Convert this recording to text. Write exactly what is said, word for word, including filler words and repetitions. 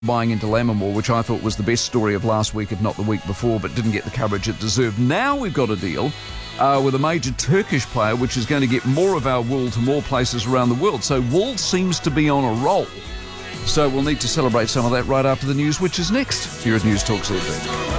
buying into Lammermoor, which I thought was the best story of last week, if not the week before, but didn't get the coverage it deserved. Now we've got a deal uh, with a major Turkish player, which is going to get more of our wool to more places around the world. So wool seems to be on a roll. So we'll need to celebrate some of that right after the news, which is next here at News Talk Z B.